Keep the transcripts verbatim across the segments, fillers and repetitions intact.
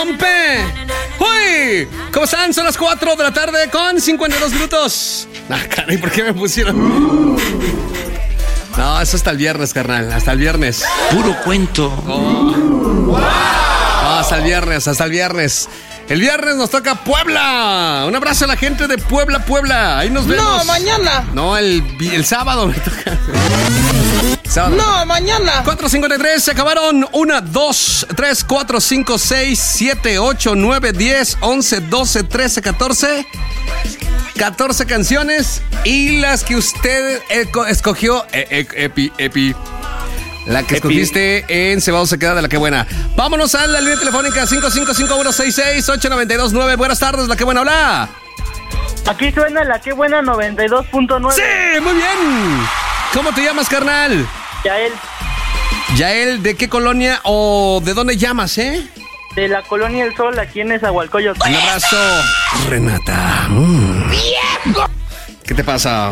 rompe. ¡Uy! ¿Cómo están? Son las cuatro de la tarde con cincuenta y dos minutos. Ah, caray, ¿por qué me pusieron? No, eso hasta el viernes, carnal. Hasta el viernes. Puro cuento. Oh. Wow. No, hasta el viernes, hasta el viernes. El viernes nos toca Puebla. Un abrazo a la gente de Puebla, Puebla. Ahí nos vemos. No, mañana. No, el, el sábado me toca. Sábado. No, mañana. cuatro cincuenta y tres, se acabaron. uno, dos, tres, cuatro, cinco, seis, siete, ocho, nueve, diez, once, doce, trece, catorce. catorce canciones. Y las que usted escogió. Eh, eh, epi, epi. La que Epi. escogiste en Cebado se queda de La Que Buena. Vámonos a la línea telefónica cinco cinco cinco, uno seis seis, ocho nueve dos nueve. Buenas tardes, La Que Buena, hola. Aquí suena La Que Buena noventa y dos punto nueve. Sí, muy bien. ¿Cómo te llamas, carnal? Yael. Yael, ¿de qué colonia o de dónde llamas, eh? De la Colonia El Sol, aquí en Nezahualcóyotl. Un abrazo, Renata. Mm. ¡Viejo! ¿Qué te pasa?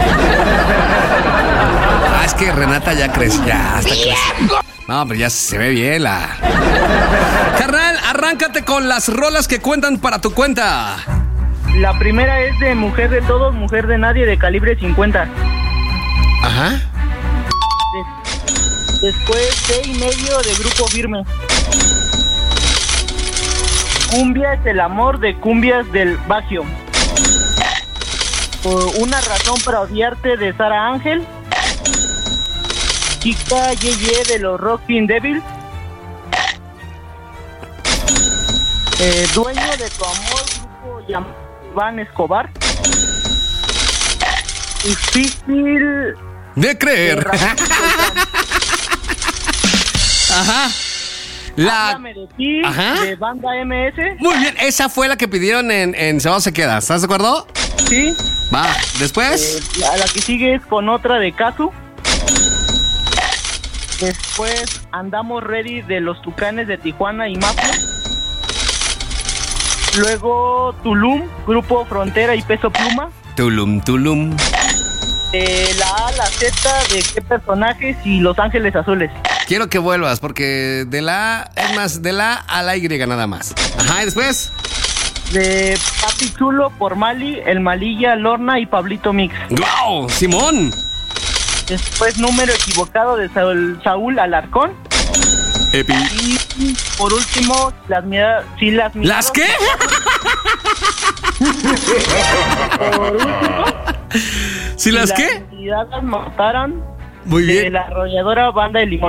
Ah, es que Renata ya creció, ya está creciendo. No, pero ya se ve bien la... Carnal, arráncate con las rolas que cuentan para tu cuenta. La primera es de Mujer de Todos, Mujer de Nadie, de Calibre cincuenta. Ajá. Des- después de y medio de Grupo Firme. Cumbia es el amor, de Cumbias del Bagio. Por Una razón para odiarte, de Sara Ángel. Chica Ye Ye, de los Rockin' Devils. Eh, dueño de tu amor, grupo llamado Iván Escobar. Difícil de creer. Ajá. La... Háblame de ti, Ajá. de Banda M S. Muy bien, esa fue la que pidieron en, en Cebado Se Queda. ¿Estás de acuerdo? Sí. Va, después. Eh, la, la que sigue es Con Otra, de Casu. Después Andamos Ready, de los Tucanes de Tijuana y Mafia. Luego Tulum, Grupo Frontera y Peso Pluma. Tulum, Tulum. De la A a la Z, de Qué Personajes y Los Ángeles Azules. Quiero que vuelvas, porque de la A, es más, de la A a la Y nada más. Ajá, y después. De Papi Chulo, por Mali, El Malilla, Lorna y Pablito Mix. ¡Wow! ¡Simón! Después Número Equivocado, de Saúl, Saúl Alarcón. Epi. Y por último, las miradas. Sí, las miradas. ¿Las qué? Por último. ¿Sí, las qué? Las miradas mataron. Muy bien. De la arrolladora Banda de Limón.